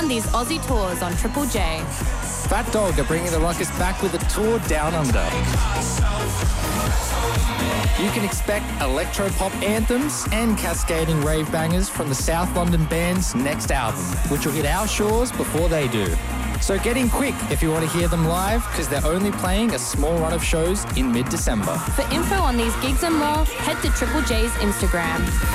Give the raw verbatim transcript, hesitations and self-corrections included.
around these Aussie tours on Triple J. Fat Dog are bringing the Ruckus back with a tour down under. You can expect electro-pop anthems and cascading rave bangers from the South London band's next album, which will hit our shores before they do. So get in quick if you want to hear them live, because they're only playing a small run of shows in mid-December. For info on these gigs and more, head to Triple J's Instagram.